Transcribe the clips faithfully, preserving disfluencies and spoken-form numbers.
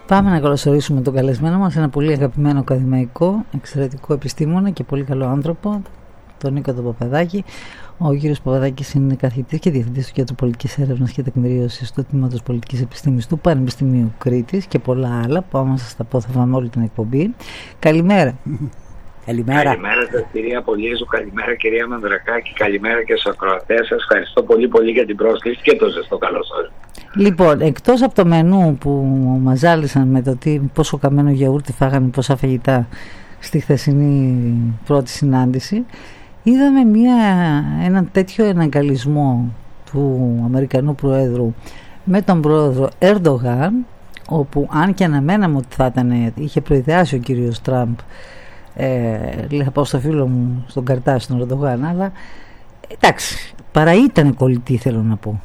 Πάμε να καλωσορίσουμε τον καλεσμένο μας, ένα πολύ αγαπημένο ακαδημαϊκό, εξαιρετικό επιστήμονα και πολύ καλό άνθρωπο, τον Νίκο τον Παπαδάκη. Ο κύριος Παπαδάκης είναι καθηγητής και διευθυντής του Κέντρου Πολιτικής Έρευνας και Τεκμηρίωσης του Τμήματος Πολιτικής Επιστήμης του Πανεπιστημίου Κρήτης και πολλά άλλα που άμα σας τα πω θα φάμε όλη την εκπομπή. Καλημέρα. Καλημέρα. Καλημέρα σας κυρία Πολύζου, καλημέρα κυρία Μανδρακάκη, καλημέρα και στους ακροατές σας. Ευχαριστώ πολύ πολύ για την πρόσκληση και το ζεστό καλωσόρισμα. Λοιπόν, εκτός από το μενού που μας ζάλισαν με το τι, πόσο καμένο γιαούρτι φάγανε, πόσα φαγητά στη χθεσινή πρώτη συνάντηση, είδαμε μια, έναν τέτοιο εναγκαλισμό του Αμερικανού Προέδρου με τον Πρόεδρο Ερντογάν, όπου αν και αναμέναμε ότι θα ήταν, είχε προειδεάσει ο κύριος Τραμπ, ε, θα πάω στο φίλο μου στον Καρτάσι τον Ερντογάν, αλλά εντάξει, παρά ήταν κολλητή, θέλω να πω.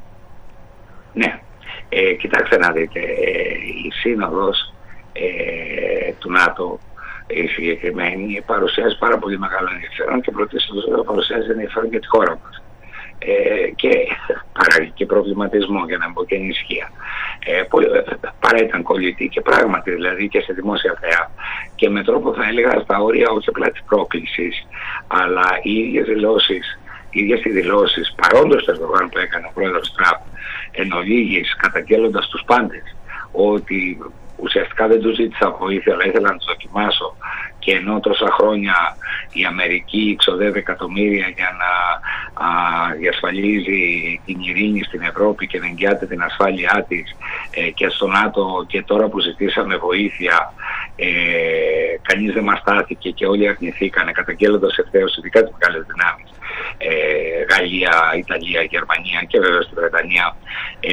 Ναι, ε, κοιτάξτε να δείτε, ε, η σύνοδος ε, του ΝΑΤΟ, η συγκεκριμένη, παρουσιάζει πάρα πολύ μεγάλο ενδιαφέρον και πρωτίστως παρουσιάζει ενδιαφέρον για τη χώρα μας. Ε, και παράγει και προβληματισμό, για να πω και ανησυχία. Ε, παρά ήταν κολλητή και πράγματι, δηλαδή και σε δημόσια θέα και με τρόπο θα έλεγα στα όρια όχι απλά της πρόκλησης, αλλά οι ίδιες δηλώσεις, οι ίδιες οι δηλώσεις παρόντος του Ερντογάν που έκανε ο πρόεδρος Τραμπ εν ολίγης, καταγγέλλοντας τους πάντες ότι ουσιαστικά δεν τους ζήτησα βοήθεια, αλλά ήθελα να τους δοκιμάσω, και ενώ τόσα χρόνια η Αμερική ξοδεύει εκατομμύρια για να α, διασφαλίζει την ειρήνη στην Ευρώπη και να εγγυάται την ασφάλειά της ε, και στο ΝΑΤΟ, και τώρα που ζητήσαμε βοήθεια ε, κανείς δεν μας στάθηκε και όλοι αρνηθήκανε, καταγγέλλοντας ευθέως ειδικά τις μεγάλες δυνάμεις, ε, Γαλλία, Ιταλία, Γερμανία και βέβαια στη Βρετανία, ε,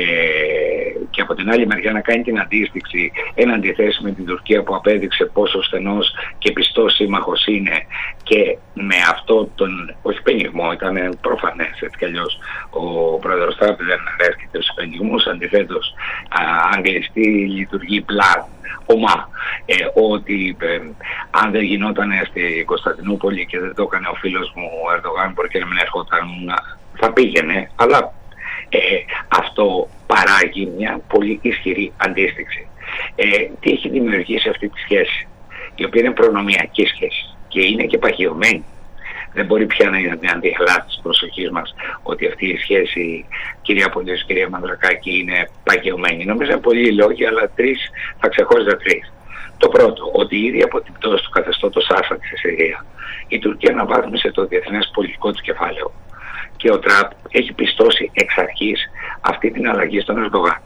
και από την άλλη μεριά να κάνει την αντίστοιξη εν αντιθέσει με την Τουρκία που απέδειξε πόσο στενός και πιστός σύμμαχος είναι, και με αυτό τον, όχι πενιγμό, ήταν προφανές έτσι κι αλλιώς ο πρόεδρος Τραμπ δεν αρέσκεται στους πενιγμούς, αντιθέτως αγγλιστή λειτουργεί πλάν ομά, ε, ότι ε, αν δεν γινόταν στη Κωνσταντινούπολη και δεν το έκανε ο φίλος μου ο Ερντογάν, μπορεί και να μην έρχονταν, θα πήγαινε, αλλά ε, αυτό παράγει μια πολύ ισχυρή αντίστοιξη. Ε, τι έχει δημιουργήσει αυτή τη σχέση, η οποία είναι προνομιακή σχέση και είναι και παγιωμένη. Δεν μπορεί πια να είναι αντιχλάση της προσοχής μας ότι αυτή η σχέση, κυρία Πολύζου, κυρία Μανδρακάκη, είναι παγιωμένη. Νομίζω είναι πολλοί λόγοι, αλλά τρεις θα ξεχώριζα τρεις. Το πρώτο, ότι ήδη από την πτώση του καθεστώτος Άσαντ στη Συρία, η Τουρκία αναβάθμισε το διεθνές πολιτικό του κεφάλαιο και ο Τραμπ έχει πιστώσει εξ αρχής αυτή την αλλαγή στον Ερντογάν.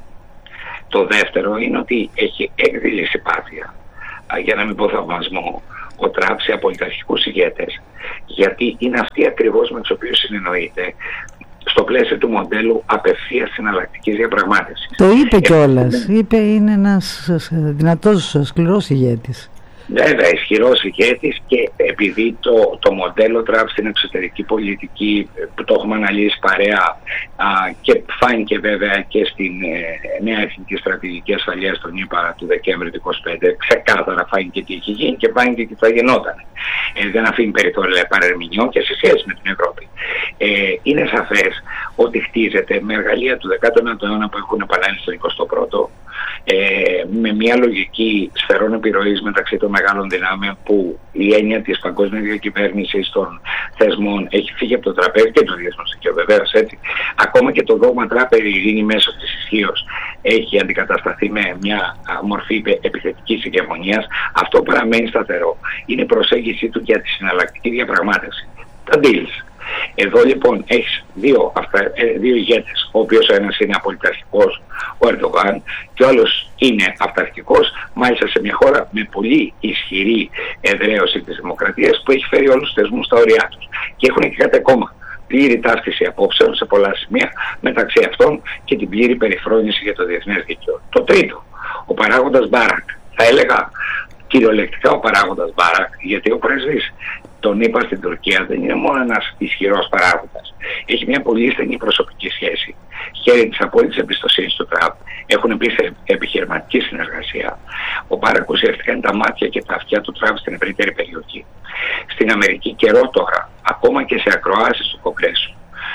Το δεύτερο είναι ότι έχει έκδηλη συμπάθεια, για να μην πω θαυμασμό, ο Τραμπ σε απολυταρχικούς ηγέτες, γιατί είναι αυτοί ακριβώς με τους οποίους συνεννοείται στο πλαίσιο του μοντέλου απευθείας συναλλακτικής διαπραγμάτευσης. Το είπε κιόλας. Είπε είναι ένας δυνατός, σκληρός ηγέτης. Βέβαια, ισχυρός ηγέτης, και επειδή το, το μοντέλο Τραμπ στην εξωτερική πολιτική που το έχουμε αναλύσει παρέα α, και φάνηκε βέβαια και στην ε, νέα εθνική στρατηγική ασφαλείας των ΗΠΑ του Δεκέμβρη του είκοσι πέντε, ξεκάθαρα φάνηκε τι έχει γίνει και φάνηκε τι θα γινόταν. Ε, δεν αφήνει περιθώρια παρερμηνιών και σε σχέση με την Ευρώπη. Ε, είναι σαφές ότι χτίζεται με εργαλεία του δέκατου ένατου αιώνα που έχουν επανέλθει στον εικοστό πρώτο, ε, με μια λογική σφαιρών επιρροής μεταξύ των μεγάλων δυνάμεων, που η έννοια της παγκόσμιας διακυβέρνησης των θεσμών έχει φύγει από το τραπέζι και το διεθνές δικαίωμα. Βεβαίως έτσι. Ακόμα και το δόγμα Τραμπ περί ειρήνη μέσω της ισχύως έχει αντικατασταθεί με μια μορφή επιθετικής ηγεμονίας. Αυτό παραμένει σταθερό. Είναι η προσέγγιση του για τη συναλλακτική διαπραγμάτευση. Τα deals. Εδώ λοιπόν έχεις δύο, δύο ηγέτες, ο οποίος ένας είναι απολυταρχικός, ο Ερντογάν, και ο άλλος είναι αυταρχικός, μάλιστα σε μια χώρα με πολύ ισχυρή εδραίωση της δημοκρατίας, που έχει φέρει όλους τους θεσμούς στα όρια τους. Και έχουν και κάτι ακόμα, πλήρη ταύτιση απόψεων σε πολλά σημεία, μεταξύ αυτών και την πλήρη περιφρόνηση για το διεθνές δίκαιο. Το τρίτο, ο παράγοντας Μπάρακ, θα έλεγα κυριολεκτικά ο παράγοντας Μπάρακ, γιατί ο πρέσβης τον είπα στην Τουρκία δεν είναι μόνο ένας ισχυρός παράγοντας. Έχει μια πολύ στενή προσωπική σχέση. Χέρι της απόλυτης εμπιστοσύνης του Τραμπ. Έχουν επίσης επιχειρηματική συνεργασία. Ο Μπάρακ ουσιαστικά είναι τα μάτια και τα αυτιά του Τραμπ στην ευρύτερη περιοχή. Στην Αμερική καιρό τώρα, ακόμα και σε ακροάσεις του Κογκρέσου,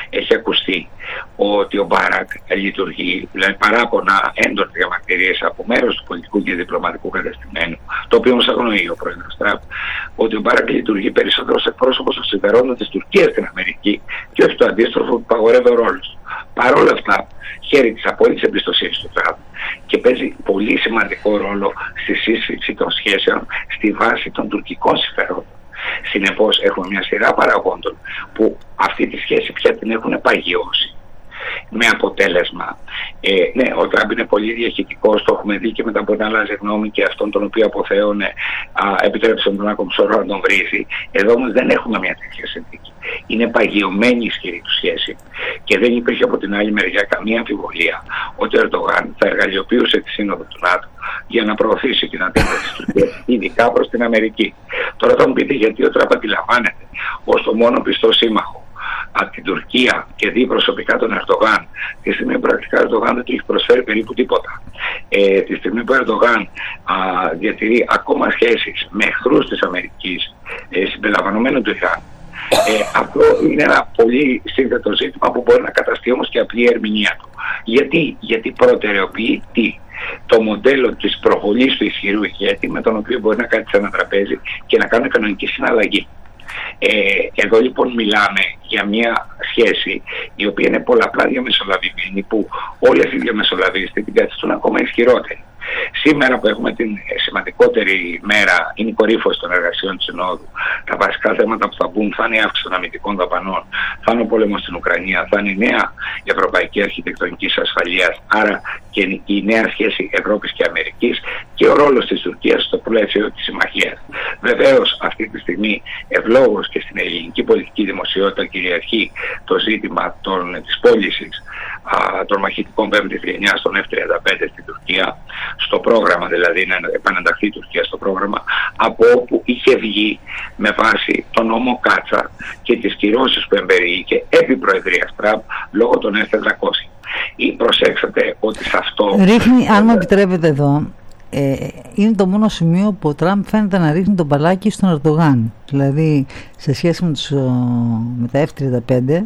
έχει ακουστεί ότι ο Μπάρακ λειτουργεί, δηλαδή παράπονα έντονες διαμαρτυρίες από μέρος του πολιτικού και διπλωματικού κατεστημένου, το οποίο όμως αγνοεί ο πρόεδρος Τραμπ, ότι ο Μπάρακ λειτουργεί περισσότερο ως εκπρόσωπος των συμφερόντων της Τουρκίας στην Αμερική και όχι το αντίστροφο που παγορεύει ο ρόλος του. Παρ' όλα αυτά, χαίρει της απόλυτης εμπιστοσύνης του Τραμπ και παίζει πολύ σημαντικό ρόλο στη σύσφυξη των σχέσεων στη βάση των τουρκικών συμφερόντων. Συνεπώς έχουμε μια σειρά παραγόντων που αυτή τη σχέση πια την έχουν παγιώσει. Με αποτέλεσμα, ε, ναι, ο Τραμπ είναι πολύ διαχειτικός, το έχουμε δει και μετά από να αλλάζει γνώμη και αυτόν τον οποίο αποθέωνε, επιτρέψτε τον Άκο Ψωρό να τον βρίζει. Εδώ όμως δεν έχουμε μια τέτοια συνθήκη. Είναι παγιωμένη η ισχυρή του σχέση και δεν υπήρχε από την άλλη μεριά καμία αμφιβολία ότι ο Ερντογάν θα εργαλειοποιούσε τη σύνοδο του ΝΑΤΟ για να προωθήσει την αντίδραση της Τουρκίας, ειδικά προς την Αμερική. Τώρα θα μου πείτε γιατί ο Τραμπ αντιλαμβάνεται ως το μόνο πιστό σύμμαχο από την Τουρκία και δει προσωπικά τον Ερντογάν, τη στιγμή που πρακτικά ο Ερντογάν δεν του έχει προσφέρει περίπου τίποτα. Ε, τη στιγμή που ο Ερντογάν α, διατηρεί ακόμα σχέσεις με εχθρούς της Αμερικής, ε, συμπεριλαμβανομένου του Ιράν. Ε, αυτό είναι ένα πολύ σύνθετο ζήτημα που μπορεί να καταστεί όμως και απλή ερμηνεία του. Γιατί, Γιατί προτεραιοποιεί τι? Το μοντέλο της προβολής του ισχυρού ηγέτη με τον οποίο μπορεί να κάτσει σε ένα τραπέζι και να κάνει κανονική συναλλαγή. Ε, εδώ λοιπόν μιλάμε για μια σχέση η οποία είναι πολλαπλά διαμεσολαβημένη, που όλες οι διαμεσολαβήσεις την καθιστούν ακόμα ισχυρότερη. Σήμερα που έχουμε την σημαντικότερη μέρα, είναι η κορύφωση των εργασιών της Συνόδου. Τα βασικά θέματα που θα μπουν θα είναι η αύξηση των αμυντικών δαπανών, θα είναι ο πόλεμος στην Ουκρανία, θα είναι η νέα ευρωπαϊκή αρχιτεκτονικής ασφαλείας, άρα και η νέα σχέση Ευρώπης και Αμερικής και ο ρόλος της Τουρκίας στο πλαίσιο της συμμαχίας. Βεβαίως αυτή τη στιγμή ευλόγως και στην ελληνική πολιτική δημοσιότητα κυριαρχεί το ζήτημα των, της πώλησης α, των μαχητικών πέμπτης γενιάς των εφ τριάντα πέντε στην Τουρκία, στο πρόγραμμα δηλαδή, να επανενταχθεί η Τουρκία στο πρόγραμμα, από όπου είχε βγει με βάση τον νόμο Κάτσα και τις κυρώσεις που εμπεριείχε επί προεδρίας Τραμπ λόγω των εφ τετρακόσια. Ή προσέξατε ότι σε αυτό... Ρίχνει, αν μου επιτρέπετε εδώ, ε, είναι το μόνο σημείο που ο Τραμπ φαίνεται να ρίχνει τον μπαλάκι στον Ερντογάν. Δηλαδή, σε σχέση με, τους, με τα εφ τριάντα πέντε,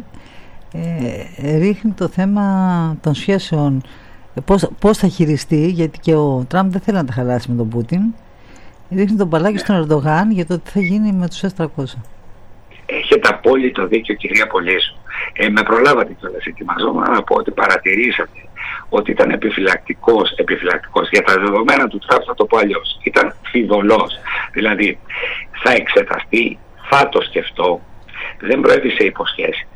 ε, ρίχνει το θέμα των σχέσεων, πώς, πώς θα χειριστεί, γιατί και ο Τραμπ δεν θέλει να τα χαλάσει με τον Πούτιν. Ρίχνει τον μπαλάκι στον Ερντογάν για το τι θα γίνει με τους ες τριακόσια. Έχετε απόλυτο δίκιο, κυρία Πολύσου. Ε, με προλάβατε κιόλας. Ετοιμαζόμουν να πω ότι παρατηρήσατε ότι ήταν επιφυλακτικός, επιφυλακτικός. Για τα δεδομένα του Τραμπ θα το πω αλλιώς. Ήταν φιδωλός. Δηλαδή θα εξεταστεί, θα το σκεφτώ, δεν προέβησε υποσχέσεις.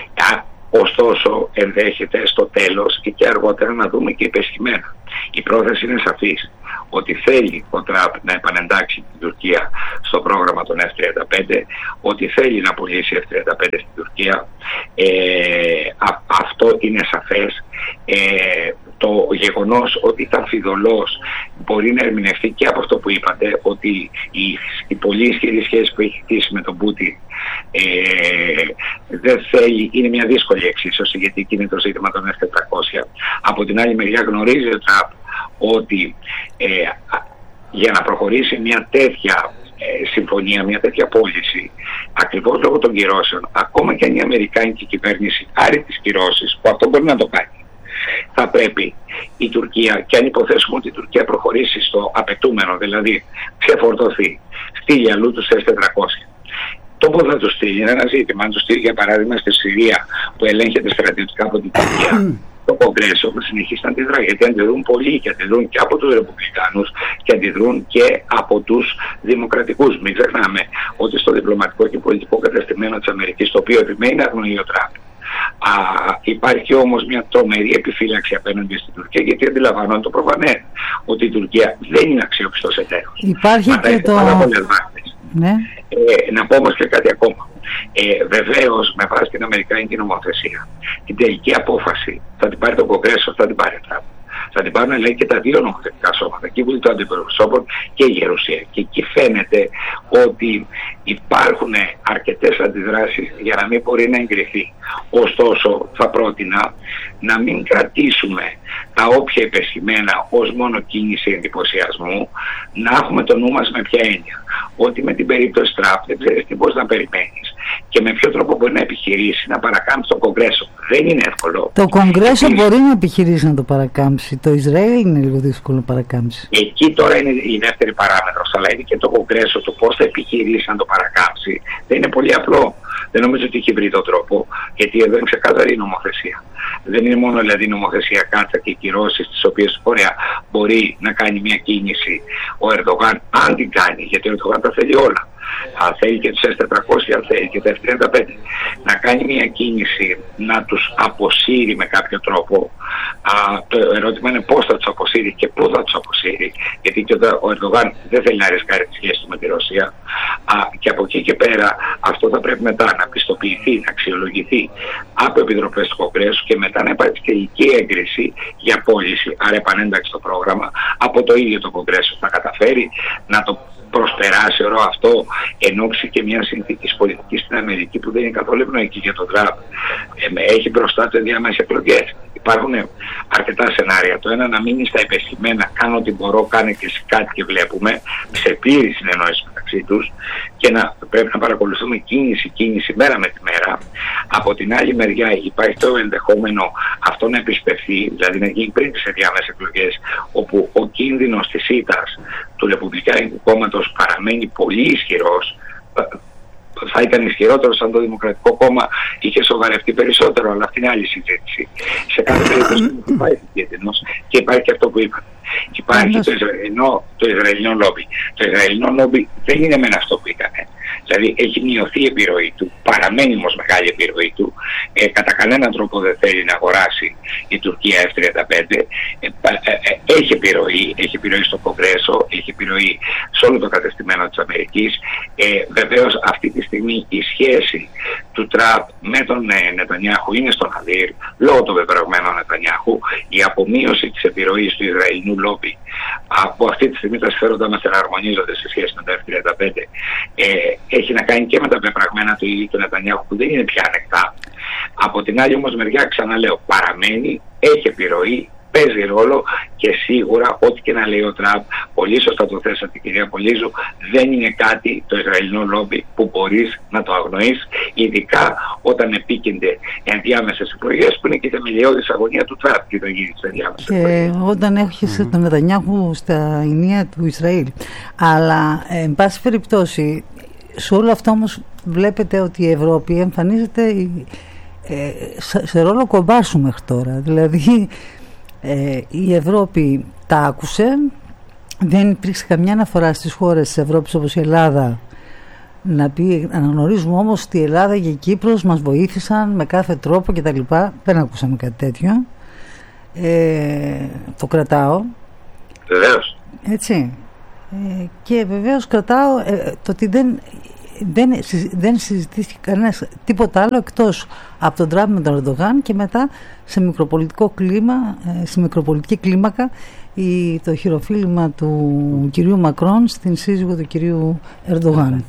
Ωστόσο ενδέχεται στο τέλος ή και αργότερα να δούμε και υπεσχημένα. Η πρόθεση είναι σαφής, ότι θέλει ο Τραμπ να επανεντάξει την Τουρκία στο πρόγραμμα των εφ τριάντα πέντε, ότι θέλει να πουλήσει εφ τριάντα πέντε στην Τουρκία. Ε, α, αυτό είναι σαφές. Ε, το γεγονός ότι ήταν φιδωλός μπορεί να ερμηνευτεί και από αυτό που είπατε, ότι η, η πολύ ισχυρή σχέση που έχει χτίσει με τον Πούτιν ε, δεν θέλει, είναι μια δύσκολη εξίσωση, γιατί εκεί είναι το ζήτημα των εφ τετρακόσια. Από την άλλη μεριά γνωρίζει ο Τραμπ ότι ε, για να προχωρήσει μια τέτοια ε, συμφωνία, μια τέτοια πώληση, ακριβώς λόγω των κυρώσεων, ακόμα και αν η αμερικάνικη κυβέρνηση άρει τις κυρώσεις, που αυτό μπορεί να το κάνει, θα πρέπει η Τουρκία, και αν υποθέσουμε ότι η Τουρκία προχωρήσει στο απαιτούμενο, δηλαδή ξεφορτωθεί, στείλει αλλού τους ες τετρακόσια. Το που θα του στείλει είναι ένα ζήτημα. Αν του στείλει, για παράδειγμα, στη Συρία, που ελέγχεται στρατιωτικά από την Τουρκία, το Κογκρέσο θα συνεχίσει να αντιδρά. Γιατί αντιδρούν πολλοί, και αντιδρούν και από τους Ρεπουμπλικάνους και αντιδρούν και από τους Δημοκρατικούς. Μην ξεχνάμε ότι στο διπλωματικό και πολιτικό κατεστημένο της Αμερικής, το οποίο επιμένει να αγνοεί ο Τραμπ, Α, υπάρχει όμως μια τρομερή επιφύλαξη απέναντι στην Τουρκία, γιατί αντιλαμβάνονται το προφανές ότι η Τουρκία δεν είναι αξιόπιστος εταίρος. Υπάρχει Μα και το... Ναι. Ε, να πω όμως και κάτι ακόμα. Ε, βεβαίως, με βάση την αμερικάνικη νομοθεσία, την τελική απόφαση θα την πάρει το Κογκρέσο, θα την πάρει ο Τραμπ. Θα την πάρουν, λέει, και τα δύο νομοθετικά σώματα, και η Βουλή των Αντιπροσώπων και η Γερουσία. Και εκεί φαίνεται ότι υπάρχουν αρκετές αντιδράσεις για να μην μπορεί να εγκριθεί. Ωστόσο, θα πρότεινα να μην κρατήσουμε τα όποια υπεσχημένα ως μόνο κίνηση εντυπωσιασμού, να έχουμε το νου μας με ποια έννοια. Ότι με την περίπτωση Τραμπ δεν ξέρεις τι πώς να περιμένεις. και με ποιο τρόπο μπορεί να επιχειρήσει να παρακάμψει το Κογκρέσο. Δεν είναι εύκολο. Το Κογκρέσο Επίσης, μπορεί να επιχειρήσει να το παρακάμψει. Το Ισραήλ είναι λίγο δύσκολο να παρακάμψει. Εκεί τώρα είναι η δεύτερη παράμετρος, αλλά είναι και το Κογκρέσο, το πώς θα επιχειρήσει να το παρακάμψει. Δεν είναι πολύ απλό. Δεν νομίζω ότι έχει βρει τον τρόπο, γιατί εδώ είναι ξεκάθαρη η νομοθεσία. Δεν είναι μόνο δηλαδή η νομοθεσία κάτσα και οι κυρώσεις, τις οποίες ωραία μπορεί να κάνει μια κίνηση ο Ερντογάν, αν την κάνει, γιατί ο Ερντογάν τα θέλει όλα. Αν θέλει και τους ες τετρακόσια, αν θέλει και τα εφ τριάντα πέντε, να κάνει μια κίνηση να τους αποσύρει με κάποιο τρόπο. Α, το ερώτημα είναι πώς θα τους αποσύρει και πού θα τους αποσύρει, γιατί και ο Ερντογάν δεν θέλει να ρισκάρει τη σχέση του με τη Ρωσία. Α, και από εκεί και πέρα αυτό θα πρέπει μετά να πιστοποιηθεί, να αξιολογηθεί από επιτροπές του Κογκρέσου και μετά να υπάρξει τελική έγκριση για πώληση, άρα επανένταξη στο πρόγραμμα από το ίδιο το Κογκρέσο. Θα καταφέρει να το προσπεράσει όλο αυτό εν ώψη και μια συνθήκη πολιτική στην Αμερική που δεν είναι καθόλου ευνοϊκή για τον Τραμπ. Ε, έχει μπροστά του ενδιάμεσες εκλογές. Υπάρχουν αρκετά σενάρια. Το ένα να μείνει στα υπεσχημένα, κάνω ό,τι μπορώ, κάνε και εσύ κάτι και βλέπουμε, σε πλήρη συνεννόηση μεταξύ τους, και να πρέπει να παρακολουθούμε κίνηση, κίνηση μέρα με τη μέρα. Από την άλλη μεριά υπάρχει το ενδεχόμενο αυτό να επισπευθεί, δηλαδή να γίνει πριν τις ενδιάμεσες εκλογές, όπου ο κίνδυνος της ήττας του Ρεπουμπλικάνικου Κόμματος παραμένει πολύ ισχυρός. Θα ήταν ισχυρότερο αν το Δημοκρατικό Κόμμα είχε σοβαρευτεί περισσότερο, αλλά αυτή είναι άλλη συζήτηση. Σε κάθε περίπτωση υπάρχει κίνδυνος και υπάρχει και αυτό που είπα. Υπάρχει το Ισραηλινό, το Ισραηλινό λόμπι. Το Ισραηλινό λόμπι δεν είναι μεν αυτό που ήταν. Δηλαδή έχει μειωθεί η επιρροή του, παραμένει όμως μεγάλη επιρροή του. Ε, κατά κανέναν τρόπο δεν θέλει να αγοράσει η Τουρκία εφ τριάντα πέντε. Ε, ε, ε, έχει επιρροή, έχει επιρροή στο Κογκρέσο, έχει επιρροή σε όλο το κατεστημένο της Αμερικής. Ε, βεβαίως αυτή τη στιγμή η σχέση του Τραμπ με τον ε, Νετανιάχου είναι στον αδύρ, λόγω των πεπραγμένων Νετανιάχου. Η απομείωση της επιρροής του Ισραηλινού λόμπι από αυτή τη στιγμή τα συμφέροντα μας εναρμονίζονται σε σχέση με το εφ τριάντα πέντε. Ε, έχει να κάνει και με τα πεπραγμένα του ίδιου του Νετανιάχου που δεν είναι πια ανεκτά. Από την άλλη όμως μεριά, ξαναλέω, παραμένει, έχει επιρροή, παίζει ρόλο και σίγουρα ό,τι και να λέει ο Τραμπ, πολύ σωστά το θέσατε κυρία Πολύζου, δεν είναι κάτι το Ισραηλινό λόμπι που μπορείς να το αγνοείς, ειδικά όταν επίκυνται ενδιάμεσες εκλογές που είναι και η θεμελιώδης αγωνία του Τραμπ και το γίνει στις ενδιάμεσες εκλογές. Και όταν έχεις mm-hmm. τον Νετανιάχου στα ενία του Ισραήλ. Αλλά εν πάση περιπτώσει, σε όλο αυτό όμως βλέπετε ότι η Ευρώπη εμφανίζεται ε, σε ρόλο κομπάσου μέχρι τώρα. Δηλαδή ε, η Ευρώπη τα άκουσε, δεν υπήρξε καμιά αναφορά στις χώρες της Ευρώπης όπως η Ελλάδα να πει, αναγνωρίζουμε όμως ότι η Ελλάδα και η Κύπρος μας βοήθησαν με κάθε τρόπο και τα λοιπά. Δεν ακούσαμε κάτι τέτοιο. Ε, το κρατάω. Βεβαίως. Έτσι. Ε, και βεβαίως κρατάω ε, το ότι δεν, δεν, δεν συζητήθηκε κανένας τίποτα άλλο εκτός από τον Τραμπ με τον Ερντογάν και μετά σε μικροπολιτικό κλίμα, ε, σε μικροπολιτική κλίμακα η, το χειροφύλημα του κυρίου Μακρόν στην σύζυγο του κυρίου Ερντογάν.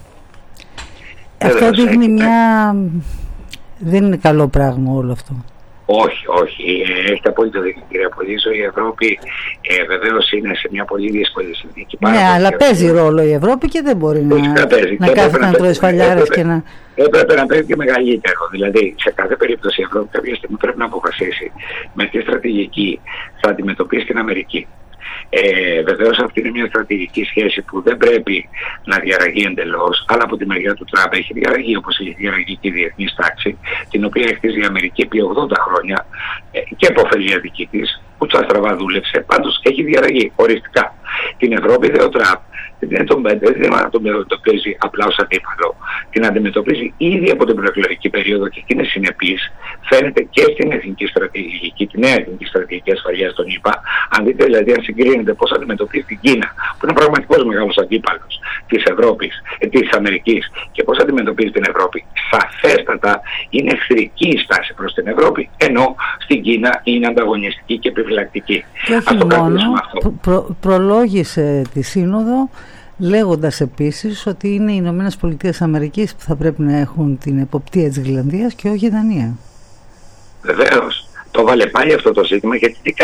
Αυτό δείχνει μια... δεν είναι καλό πράγμα όλο αυτό. Όχι, όχι. Έχετε απόλυτο δίκιο, κυρία Πολύζου. Η Ευρώπη ε, βεβαίως είναι σε μια πολύ δύσκολη συνθήκη. Ναι, αλλά παίζει και... ρόλο η Ευρώπη και δεν μπορεί να, να, να κάθεται να τρώει σφαλιάρες και να... Έπρεπε να παίζει και μεγαλύτερο. Δηλαδή, σε κάθε περίπτωση η Ευρώπη κάποια στιγμή πρέπει να αποφασίσει με τι στρατηγική θα αντιμετωπίσει την Αμερική. Ε, βεβαίως αυτή είναι μια στρατηγική σχέση που δεν πρέπει να διαραγεί εντελώς, αλλά από τη μεριά του Τραμπ έχει διαραγεί όπως έχει διαραγεί και η διεθνής τάξη, την οποία έχει χτίσει η Αμερική επί ογδόντα χρόνια ε, και υποφελία δική της, που τα στραβά δούλεψε, πάντως έχει διαραγεί οριστικά. Την Ευρώπη δε ο Τραμπ δεν τον αντιμετωπίζει απλά ως αντίπαλο. Την αντιμετωπίζει ήδη από την προεκλογική περίοδο και εκεί είναι συνεπής. Φαίνεται και στην εθνική στρατηγική, τη νέα εθνική στρατηγική ασφαλείας των ΗΠΑ. Αν δείτε δηλαδή, αν συγκρίνεται πώς αντιμετωπίζει την Κίνα, που είναι πραγματικός μεγάλος αντίπαλος της Ευρώπης, ε, της Αμερικής, και πώς αντιμετωπίζει την Ευρώπη, σαφέστατα είναι εχθρική η στάση προς την Ευρώπη, ενώ στην Κίνα είναι ανταγωνιστική και επιφυλακτική. Και όχι μόνο, προ, προ, προλόγησε τη Σύνοδο λέγοντας επίσης ότι είναι οι Ηνωμένες Πολιτείες Αμερικής που θα πρέπει να έχουν την εποπτεία της Γρυλανδίας και όχι η Δανία. Βεβαίως. Το βάλε πάλι αυτό το ζήτημα, γιατί τι κάνει.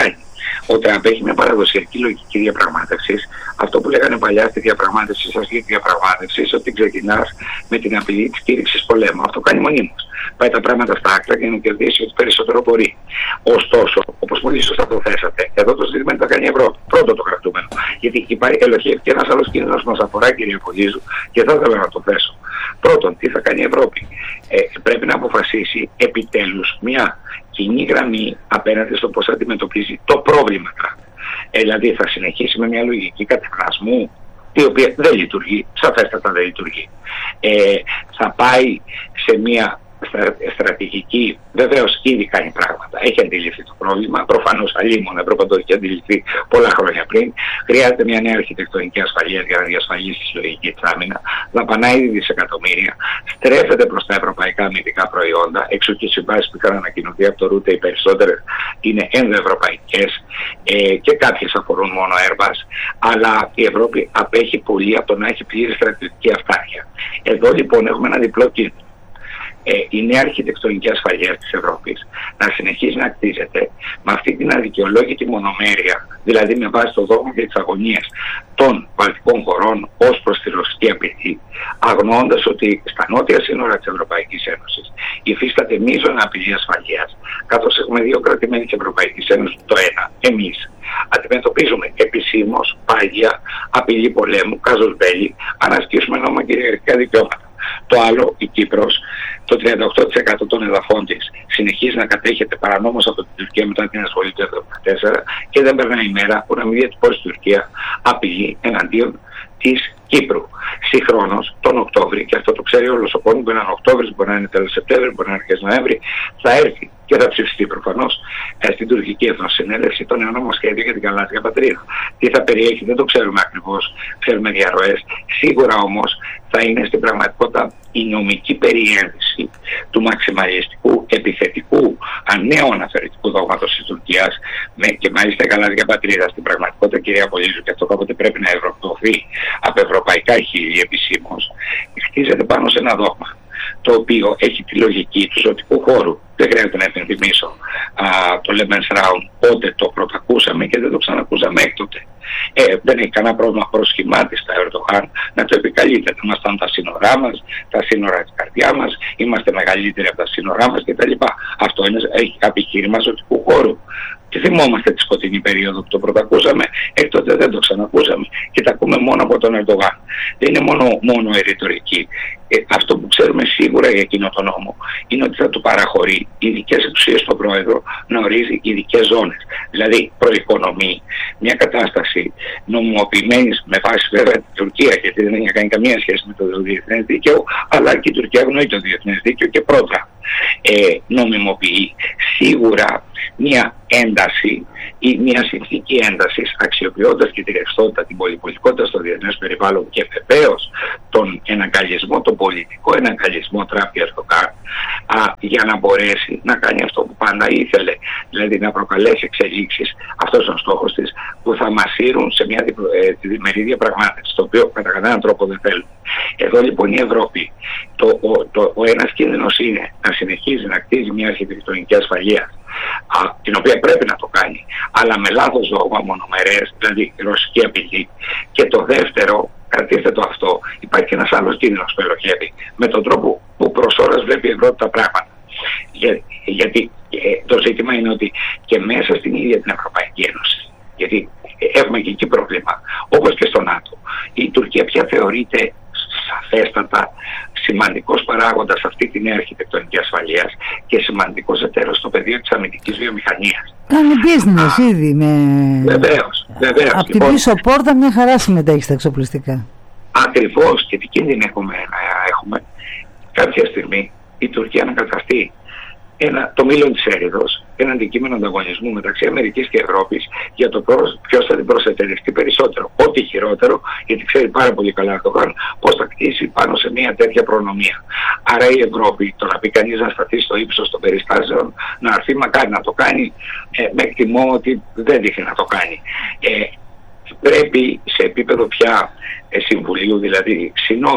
Ο Τραμπ έχει μια παραδοσιακή λογική διαπραγμάτευση. Αυτό που λέγανε παλιά στη διαπραγμάτευση, σα λέει διαπραγμάτευση, ότι ξεκινά με την απειλή τη κήρυξη πολέμου. Αυτό κάνει μονίμως. Πάει τα πράγματα στα άκρα για να κερδίσει ό,τι περισσότερο μπορεί. Ωστόσο, όπως πολύ σωστά το θέσατε, εδώ το ζήτημα είναι το κάνει η Ευρώπη. Πρώτο το κρατούμενο. Γιατί υπάρχει ελοχεύει και ένας άλλος κίνδυνος που μας αφορά, κύριε Πολύζου, και θα ήθελα να το θέσω. Πρώτον, τι θα κάνει η Ευρώπη. Ε, πρέπει να αποφασίσει επιτέλους μια κοινή γραμμή απέναντι στο πώς αντιμετωπίζει το πρόβλημα. Ε, δηλαδή, θα συνεχίσει με μια λογική κατεχνασμού, η οποία δεν λειτουργεί, σαφέστατα δεν λειτουργεί. Ε, θα πάει σε μια στρατηγική, βεβαίως ήδη κάνει πράγματα, έχει αντιληφθεί το πρόβλημα, προφανώς αλλήμον Ευρώπη το έχει αντιληφθεί πολλά χρόνια πριν. Χρειάζεται μια νέα αρχιτεκτονική ασφαλεία για να διασφαλίσει τη συλλογική της άμυνα, δαπανάει ήδη δισεκατομμύρια, στρέφεται προς τα ευρωπαϊκά αμυντικά προϊόντα, εξού και οι συμβάσεις που είχαν ανακοινωθεί από το Ρούτε, οι περισσότερες είναι ενδοευρωπαϊκές ε, και κάποιες αφορούν μόνο Airbus, αλλά η Ευρώπη απέχει πολύ από το να έχει πλήρη στρατιωτική αυτάρκεια. Εδώ λοιπόν έχουμε ένα διπλό κίνδυνο. Ε, η νέα αρχιτεκτονική ασφαλείας της Ευρώπης να συνεχίζει να κτίζεται με αυτή την αδικαιολόγητη μονομέρεια, δηλαδή με βάση το δόγμα και τις αγωνίες των βαλτικών χωρών ως προς τη ρωσική απειλή, αγνοώντας ότι στα νότια σύνορα της Ευρωπαϊκής Ένωσης υφίσταται μείζωνα απειλή ασφαλείας, καθώς έχουμε δύο κράτη-μέλη της Ευρωπαϊκής Ένωσης, το ένα, εμείς αντιμετωπίζουμε επισήμως πάγια απειλή πολέμου, κάζος μπέλι, ανασκήσουμε νόμιμα κυριαρχικά δικαιώματα. Το άλλο, η Κύπρος, το τριάντα οκτώ τοις εκατό των εδαφών της συνεχίζει να κατέχεται παρανόμως από την Τουρκία μετά την εισβολή του χίλια εννιακόσια εβδομήντα τέσσερα και δεν περνάει ημέρα που να μην διατυπώσει η Τουρκία απειλή εναντίον της Κύπρου. Συγχρόνως, τον Οκτώβρη, και αυτό το ξέρει όλος ο κόσμος, μπορεί να είναι Οκτώβρης, μπορεί να είναι τέλος Σεπτέμβρη, μπορεί να είναι αρχές Νοέμβρη, θα έρθει και θα ψηφιστεί προφανώς στην τουρκική εθνοσυνέλευση το νέο νομοσχέδιο για την γαλάζια πατρίδα. Τι θα περιέχει δεν το ξέρουμε ακριβώς, ξέρουμε διαρροές. Σίγουρα όμως θα είναι στην πραγματικότητα η νομική περιένθηση του μαξιμαλιστικού, επιθετικού, νέου αναφερετικού δόγματος της Τουρκίας, με, και μάλιστα η γαλάζια πατρίδα στην πραγματικότητα, κυρία Πολύζου, και αυτό κάποτε πρέπει να ευρωδοθεί από ευρωπαϊκά χείλη επισήμως, χτίζεται πάνω σε ένα δόγμα, το οποίο έχει τη λογική του ζωτικού χώρου. Δεν χρειάζεται να επενθυμίσω α, το Lemens Round, πότε το πρωτακούσαμε και δεν το ξανακούσαμε έκτοτε. Ε, δεν έχει κανένα πρόβλημα προσχημάτιση στα Ερντογάν να το επικαλείται. Να ήμασταν τα σύνορά μας, τα σύνορα της καρδιά μας, είμαστε μεγαλύτεροι από τα σύνορά μας κτλ. Αυτό είναι έχει επιχείρημα ζωτικού χώρου. Και θυμόμαστε τη σκοτεινή περίοδο που το πρωτακούσαμε, έκτοτε δεν το ξανακούσαμε και τα ακούμε μόνο από τον Ερντογάν. Δεν είναι μόνο, μόνο η ρητορική. Ε, αυτό που ξέρουμε σίγουρα για εκείνο τον νόμο είναι ότι θα του παραχωρεί ειδικές εξουσίες στον πρόεδρο να ορίζει ειδικές ζώνες. Δηλαδή προοικονομεί μια κατάσταση νομιμοποιημένης με βάση βέβαια την Τουρκία, γιατί δεν έχει κάνει καμία σχέση με το διεθνές δίκαιο, αλλά και η Τουρκία αγνοεί το διεθνές δίκαιο και πρώτα ε, νομιμοποιεί σίγουρα μια ένταση ή μια συνθήκη έντασης, αξιοποιώντας και τη ρευστότητα, την πολυπολικότητα στο διεθνές περιβάλλον και βεβαίως τον εναγκαλισμό, τον πολιτικό εναγκαλισμό Τραμπ Ερντογάν, για να μπορέσει να κάνει αυτό που πάντα ήθελε, δηλαδή να προκαλέσει εξελίξεις. Αυτός είναι ο στόχος της, που θα μας σύρουν σε μια ε, διμερή διαπραγμάτευση, το οποίο κατά κανέναν τρόπο δεν θέλουν. Εδώ λοιπόν η Ευρώπη, το, ο, το, ο ένας κίνδυνος είναι να συνεχίζει να κτίζει μια αρχιτεκτονική ασφαλεία, Α, την οποία πρέπει να το κάνει, αλλά με λάθος δόγμα μονομερές, δηλαδή ρωσική απειλή. Και το δεύτερο, κρατήστε το αυτό, υπάρχει και ένας άλλος κίνδυνος που ελοχεύει με τον τρόπο που προς ώρας βλέπει η Ευρώπη τα πράγματα. Για, γιατί ε, το ζήτημα είναι ότι και μέσα στην ίδια την Ευρωπαϊκή Ένωση, γιατί ε, έχουμε και εκεί πρόβλημα, όπως και στο ΝΑΤΟ, η Τουρκία πια θεωρείται σαφέστατα σημαντικός παράγοντας αυτή τη νέα αρχιτεκτονική ασφαλείας και σημαντικός εταίρος στο πεδίο της αμυντικής βιομηχανίας. Κάνει business Α, ήδη με... Βεβαίως, βεβαίως. Από την λοιπόν, πίσω πόρτα μια χαρά συμμετέχει στα εξοπλιστικά. Ακριβώς, και τι κίνδυνο έχουμε να έχουμε κάποια στιγμή η Τουρκία να καταστεί ένα, το μήλον της έρηδος, ένα αντικείμενο ανταγωνισμού μεταξύ Αμερικής και Ευρώπης για το ποιος θα την προσεταιρευτεί περισσότερο. Ό,τι χειρότερο, γιατί ξέρει πάρα πολύ καλά το κάνω, πώς θα κτίσει πάνω σε μια τέτοια προνομία. Άρα η Ευρώπη, το να πει κανείς να σταθεί στο ύψος των περιστάσεων, να έρθει μακάρι να το κάνει, ε, με εκτιμώ ότι δεν δείχνει να το κάνει. Ε, πρέπει σε επίπεδο πια ε, συμβουλίου, δηλαδή συνόδου,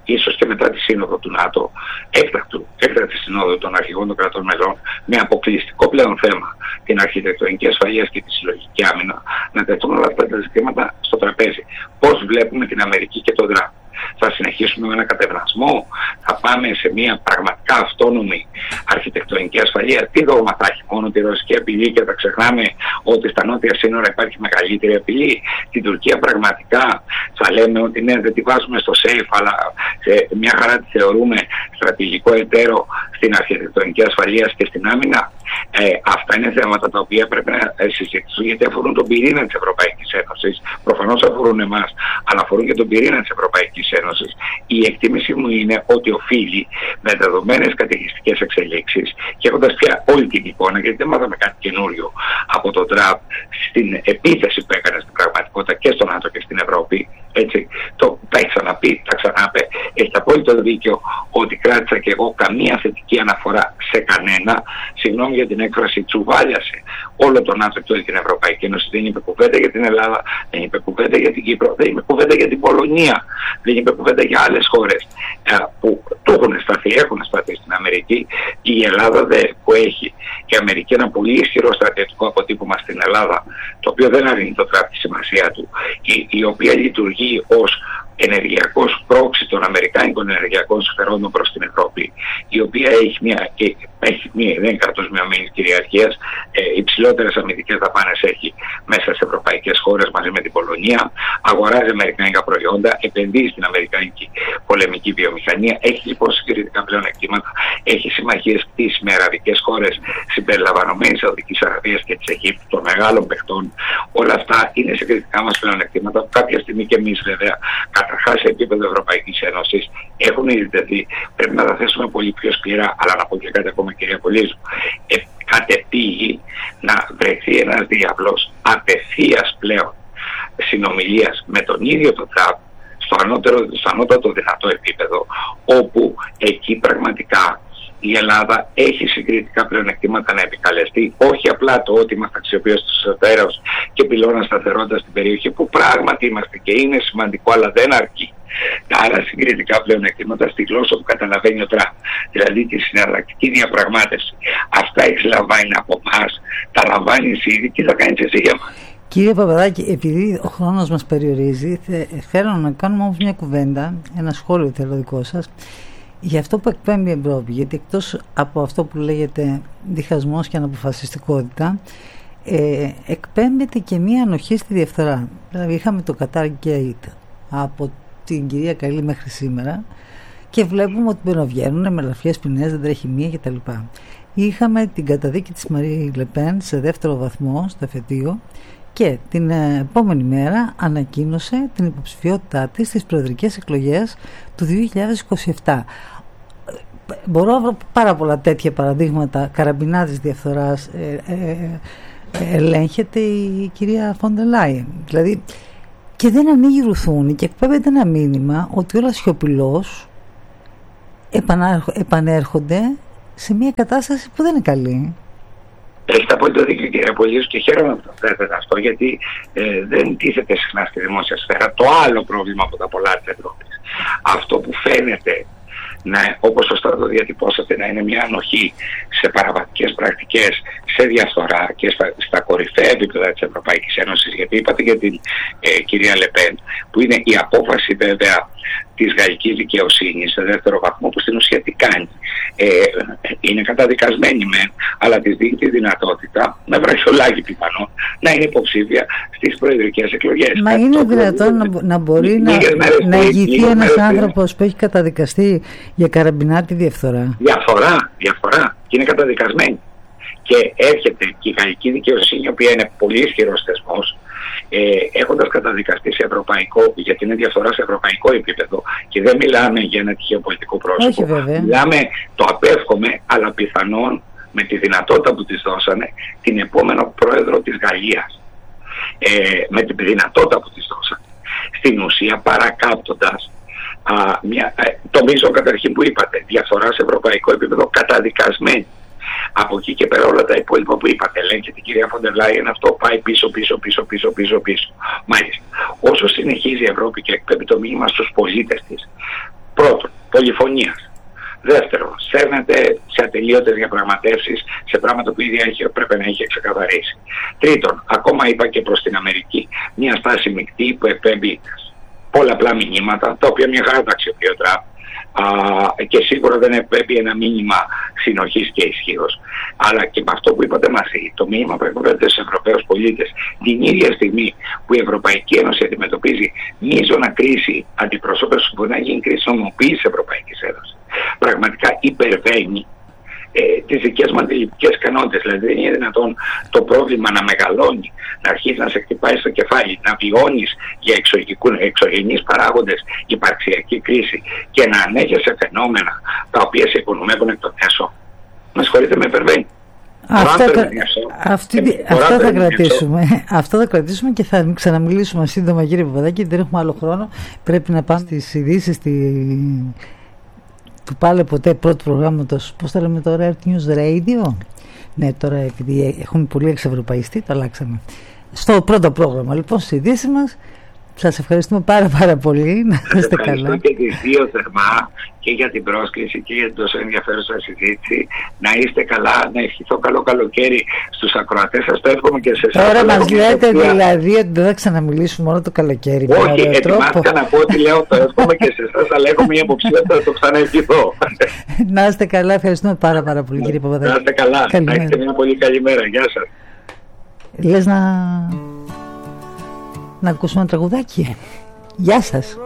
ίσως και μετά τη σύνοδο του ΝΑΤΟ, έκτακτου, έκτακτη σύνοδο των αρχηγών των κρατών μελών, με αποκλειστικό πλέον θέμα την αρχιτεκτονική ασφαλεία και τη συλλογική άμυνα, να τεθούν όλα αυτά τα ζητήματα στο τραπέζι. Πώς βλέπουμε την Αμερική και τον Τραμπ? Θα συνεχίσουμε με ένα κατευνασμό, θα πάμε σε μια πραγματικά αυτόνομη αρχιτεκτονική ασφαλεία? Τι δόγμα θα έχει? Μόνο τη ρωσική απειλή και θα ξεχνάμε ότι στα νότια σύνορα υπάρχει μεγαλύτερη απειλή? Την Τουρκία πραγματικά θα λέμε ότι ναι, δεν τη βάζουμε στο safe, αλλά σε μια χαρά τη θεωρούμε στρατηγικό εταίρο στην αρχιτεκτονική ασφαλεία και στην άμυνα? Ε, αυτά είναι θέματα τα οποία πρέπει να συζητηθούν, γιατί αφορούν τον πυρήνα της Ευρωπαϊκής Ένωσης. Προφανώς αφορούν εμάς, αλλά αφορούν και τον πυρήνα της Ευρωπαϊκής Ένωσης. Η εκτίμηση μου είναι ότι οφείλει, με δεδομένες καταιγιστικές εξελίξεις και έχοντας πια όλη την εικόνα, γιατί δεν μάθαμε κάτι καινούριο από τον Τραμπ στην επίθεση που έκανε στην πραγματικότητα και στον ΝΑΤΟ και στην Ευρώπη. Έτσι, το τα έχει ξαναπεί, τα ξανάπε. Έχει απόλυτο δίκιο ότι κράτησα και εγώ καμία θετική αναφορά σε κανένα. Συγγνώμη για την έκφραση, τσουβάλιασε όλο τον ΝΑΤΟ και όλη την Ευρωπαϊκή Ένωση. Δεν είπε κουβέντα για την Ελλάδα, δεν είπε κουβέντα για την Κύπρο, δεν είπε κουβέντα για την Πολωνία, δεν είπε κουβέντα για άλλες χώρες που του έχουν σταθεί, έχουν σταθεί στην Αμερική. Η Ελλάδα δε, που έχει η Αμερική ένα πολύ ισχυρό στρατιωτικό αποτύπωμα στην Ελλάδα, το οποίο δεν αρνεί το Τραμπ τη σημασία του, η, η οποία λειτουργεί ως ενεργειακός πρόξη των αμερικάνικων ενεργειακών συμφερόντων προς την Ευρώπη, η οποία έχει μια, έχει μια δεν είναι κράτος μειωμένης κυριαρχίας, ε, υψηλότερες αμυντικές δαπάνες έχει μέσα σε ευρωπαϊκές χώρες μαζί με την Πολωνία, αγοράζει αμερικάνικα προϊόντα, επενδύει στην αμερικάνικη πολεμική βιομηχανία, έχει λοιπόν συγκριτικά πλεονεκτήματα, έχει συμμαχίες κτήσεις με αραβικές χώρες συμπεριλαμβανομένης Σαουδικής Αραβίας και της Αιγύπτου, των μεγάλων παιχτών. Όλα αυτά είναι συγκριτικά μας πλεονεκτήματα που κάποια στιγμή και εμείς βέβαια, καταρχάς σε επίπεδο Ευρωπαϊκής Ένωσης, έχουν ήδη τεθεί. Πρέπει να τα θέσουμε πολύ πιο σκληρά, αλλά να πω και κάτι ακόμα, κυρία Πολύζου. Ε, κατεπήγει να βρεθεί ένας διάβλος απευθείας πλέον συνομιλίας με τον ίδιο τον Τραμπ στο ανώτερο, στο ανώτατο δυνατό επίπεδο, όπου εκεί πραγματικά η Ελλάδα έχει συγκριτικά πλεονεκτήματα να επικαλεστεί, όχι απλά το ότι είμαστε αξιοποιώστες εταίρος και πυλώνα σταθερότητα στην περιοχή, που πράγματι είμαστε και είναι σημαντικό, αλλά δεν αρκεί. Τα άλλα συγκριτικά πλεονεκτήματα στη γλώσσα που καταλαβαίνει ο Τραμπ, δηλαδή τη συναλλακτική διαπραγμάτευση. Αυτά έχεις λαμβάνει από εμάς, τα λαμβάνεις ήδη και θα κάνεις εσύ για μας. Κύριε Παπαδάκη, επειδή ο χρόνος μας περιορίζει, θέλω να κάνουμε όμως μια κουβέντα, ένα σχόλιο θέλω δικό σας, για αυτό που εκπέμπει η Ευρώπη. Γιατί εκτός από αυτό που λέγεται διχασμός και αναποφασιστικότητα, ε, εκπέμπεται και μια ανοχή στη διαφθορά. Δηλαδή είχαμε το Qatar Gate από την κυρία Καλή μέχρι σήμερα και βλέπουμε ότι μπαινοβγαίνουν με λαφιές ποινές, δεν τρέχει μία κτλ. Είχαμε την καταδίκη της Μαρή Λεπέν σε δεύτερο βαθμό στο εφετείο και την επόμενη μέρα ανακοίνωσε την υποψηφιότητά της στις προεδρικές εκλογές του δύο χιλιάδες είκοσι επτά. Μπορώ να βρω πάρα πολλά τέτοια παραδείγματα καραμπινάδης διαφθοράς. Ε, ε, ε, ελέγχεται η κυρία Φόντερ Λάιεν. Δηλαδή, και δεν ανοίγει ρουθούνη και εκπέμπεται ένα μήνυμα ότι όλα σιωπηλώς επανέρχονται σε μια κατάσταση που δεν είναι καλή. Έχετε απόλυτο δίκιο, κύριε Πολύζου, και χαίρομαι που το θέτετε αυτό, γιατί ε, δεν τίθεται συχνά στη δημόσια σφαίρα το άλλο πρόβλημα από τα πολλά της Ευρώπης. Αυτό που φαίνεται, να, όπως σωστά το διατυπώσατε, να είναι μια ανοχή σε παραβατικές πρακτικές, σε διαφθορά και στα, στα κορυφαία επίπεδα της Ευρωπαϊκής Ένωσης, γιατί είπατε για την ε, κυρία Λεπέν, που είναι η απόφαση βέβαια της γαλλικής δικαιοσύνης σε δεύτερο βαθμό, που στην ουσία τι κάνει. Ε, είναι καταδικασμένη μεν, αλλά της δίνει τη δυνατότητα, με βραχιολάκι πιθανόν, να είναι υποψήφια στις προεδρικές εκλογές. Μα είναι δυνατόν να, να μπορεί να, να ηγηθεί ένας άνθρωπος που έχει καταδικαστεί για καραμπινάτη διαφθορά? Διαφορά, διαφορά. Και είναι καταδικασμένη. Και έρχεται και η γαλλική δικαιοσύνη, η οποία είναι πολύ ισχυρός θεσμός, ε, έχοντας καταδικαστεί σε ευρωπαϊκό, γιατί είναι διαφθορά σε ευρωπαϊκό επίπεδο, και δεν μιλάμε για ένα τυχαίο πολιτικό πρόσωπο. Όχι, μιλάμε, το απέφχομαι, αλλά πιθανόν με τη δυνατότητα που της δώσανε, την επόμενο πρόεδρο της Γαλλίας. Ε, με την δυνατότητα που της δώσανε. Στην ουσία παρακάπτοντας α, μια, ε, το μίσο καταρχήν που είπατε, διαφθορά σε ευρωπαϊκό επίπεδο καταδικασμένη. Από εκεί και πέρα όλα τα υπόλοιπα που είπατε, λέγεται την κυρία Φόντερ Λάιεν, αυτό πάει πίσω, πίσω, πίσω, πίσω, πίσω, πίσω. Μάλιστα, όσο συνεχίζει η Ευρώπη και εκπέμπει το μήνυμα στους πολίτες της, Πρώτον, πολυφωνίας. Δεύτερον, σέρνεται σε ατελείωτες διαπραγματεύσεις σε πράγματα που ήδη έχει, πρέπει να έχει ξεκαθαρίσει. Τρίτον, ακόμα είπα και προς την Αμερική, μια στάση μεικτή που επέμπει πολλαπλά μηνύματα, τα οποία μια χαρά τα αξιοποιεί ο Τραμπ, και σίγουρα δεν επέμπει ένα μήνυμα συνοχής και ισχύος. Αλλά και με αυτό που είπατε μαζί, το μήνυμα που εκπέμπεται στους Ευρωπαίους πολίτες, την ίδια στιγμή που η Ευρωπαϊκή Ένωση αντιμετωπίζει μείζωνα κρίση αντιπροσώπευσης που μπορεί να γίνει κρίση νομοποίησης Ευρωπαϊκής Ένωσης, πραγματικά υπερβαίνει ε, τις δικές μου αντιληπτικές ικανότητες. Δηλαδή δεν είναι δυνατόν το πρόβλημα να μεγαλώνει, να αρχίσει να σε χτυπάει στο κεφάλι, να βιώνεις για εξωγενείς παράγοντες υπαρξιακή κρίση και να ανέχεσαι φαινόμενα τα οποία σε οικονομεύουν εκ των έσω. Με συγχωρείτε, με υπερβαίνει. Αυτό, θα, αυτή, ε, αυτό θα κρατήσουμε. Αυτό θα κρατήσουμε και θα ξαναμιλήσουμε σύντομα, κύριε Παπαδάκη. Δεν έχουμε άλλο χρόνο. Πρέπει να πάμε στις ειδήσεις στη... του πάλε ποτέ πρώτου προγράμματος, πώς θα λέμε τώρα, Earth News Radio. Ναι, τώρα επειδή έχουμε πολύ εξευρωπαϊστεί, το αλλάξαμε. Στο πρώτο πρόγραμμα, λοιπόν, στις ειδήσεις μας. Σας ευχαριστούμε πάρα πάρα πολύ. Να είστε καλά. Ευχαριστώ και τις δύο θερμά και για την πρόσκληση και για την τόσο ενδιαφέρουσα συζήτηση. Να είστε καλά, να ευχηθώ καλό καλοκαίρι στους ακροατές σας. Το εύχομαι και σε εσάς. Τώρα μας λέτε δηλαδή ότι δεν θα ξαναμιλήσουμε όλο το καλοκαίρι. Όχι, ετοιμάστηκα να πω ότι λέω το εύχομαι και σε εσάς, αλλά έχω μια υποψία ότι θα το ξαναευχηθώ. Να είστε καλά, ευχαριστούμε πάρα πάρα πολύ, κύριε Παπαδάκη. Να είστε καλά, να έχετε μια πολύ καλή μέρα. Γεια σας. Λες να... να ακούσουμε ένα τραγουδάκι. Γεια σας.